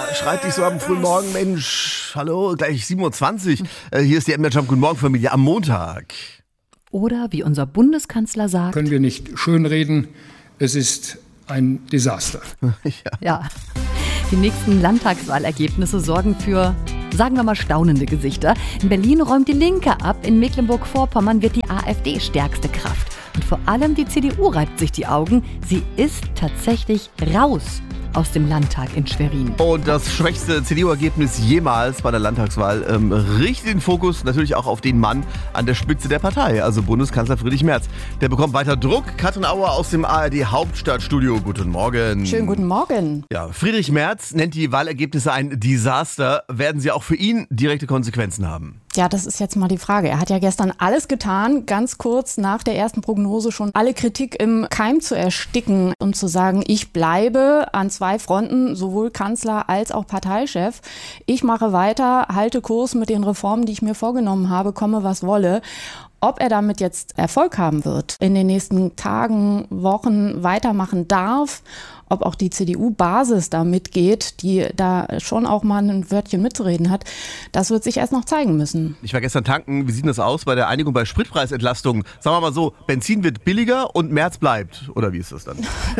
schreit dich so am frühen Morgen, Mensch, hallo, gleich 7:20 Uhr. Hier ist die MDR Jump Guten Morgen Familie am Montag. Oder wie unser Bundeskanzler sagt... Können wir nicht schönreden, es ist ein Desaster. Ja, die nächsten Landtagswahlergebnisse sorgen für, sagen wir mal, staunende Gesichter. In Berlin räumt die Linke ab, in Mecklenburg-Vorpommern wird die AfD stärkste Kraft. Und vor allem die CDU reibt sich die Augen. Sie ist tatsächlich raus aus dem Landtag in Schwerin. Und das schwächste CDU-Ergebnis jemals bei der Landtagswahl richtet den Fokus natürlich auch auf den Mann an der Spitze der Partei, also Bundeskanzler Friedrich Merz. Der bekommt weiter Druck. Katrin Auer aus dem ARD-Hauptstadtstudio. Guten Morgen. Schönen guten Morgen. Ja, Friedrich Merz nennt die Wahlergebnisse ein Desaster. Werden sie auch für ihn direkte Konsequenzen haben? Ja, das ist jetzt mal die Frage. Er hat ja gestern alles getan, ganz kurz nach der ersten Prognose schon alle Kritik im Keim zu ersticken und zu sagen, ich bleibe an 2 Fronten, sowohl Kanzler als auch Parteichef. Ich mache weiter, halte Kurs mit den Reformen, die ich mir vorgenommen habe, komme was wolle. Ob er damit jetzt Erfolg haben wird, in den nächsten Tagen, Wochen weitermachen darf, ob auch die CDU-Basis da mitgeht, die da schon auch mal ein Wörtchen mitzureden hat, das wird sich erst noch zeigen müssen. Ich war gestern tanken. Wie sieht das aus bei der Einigung bei Spritpreisentlastung? Sagen wir mal so, Benzin wird billiger und Merz bleibt. Oder wie ist das dann?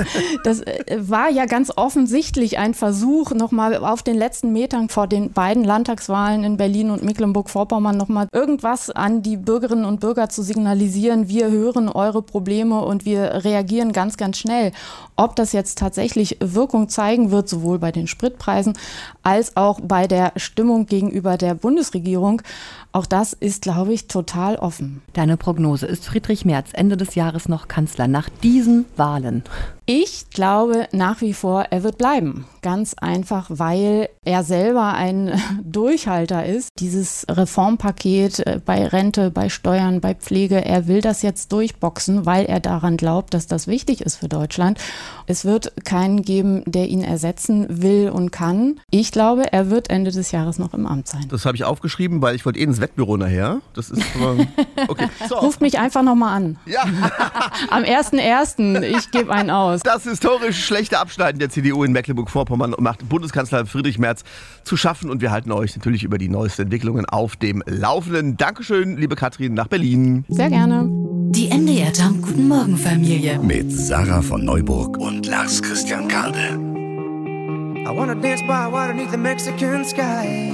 Das war ja ganz offensichtlich ein Versuch, nochmal auf den letzten Metern vor den beiden Landtagswahlen in Berlin und Mecklenburg-Vorpommern nochmal irgendwas an die Bürgerinnen und Bürger zu signalisieren. Wir hören eure Probleme und wir reagieren ganz, ganz schnell. Ob das jetzt tatsächlich Wirkung zeigen wird, sowohl bei den Spritpreisen als auch bei der Stimmung gegenüber der Bundesregierung, auch das ist, glaube ich, total offen. Deine Prognose, ist Friedrich Merz Ende des Jahres noch Kanzler nach diesen Wahlen? Ich glaube nach wie vor, er wird bleiben. Ganz einfach, weil er selber ein Durchhalter ist. Dieses Reformpaket bei Rente, bei Steuern, bei Pflege, er will das jetzt durchboxen, weil er daran glaubt, dass das wichtig ist für Deutschland. Es wird keinen geben, der ihn ersetzen will und kann. Ich glaube, er wird Ende des Jahres noch im Amt sein. Das habe ich aufgeschrieben, weil ich wollte ins Wettbüro nachher. Das ist okay. So. Ruft mich einfach nochmal an. Ja. Am 1.1. Ich gebe einen aus. Das historisch schlechte Abschneiden der CDU in Mecklenburg-Vorpommern macht Bundeskanzler Friedrich Merz zu schaffen. Und wir halten euch natürlich über die neuesten Entwicklungen auf dem Laufenden. Dankeschön, liebe Katrin, nach Berlin. Sehr gerne. Die MDR Jump Guten Morgen Familie. Mit Sarah von Neuburg und Lars Christian Kade. I wanna dance by water beneath the Mexican sky.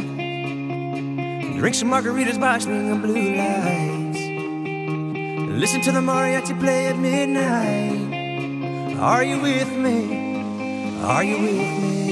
Drink some margaritas by swinging blue lights. Listen to the mariachi play at midnight. Are you with me? Are you with me?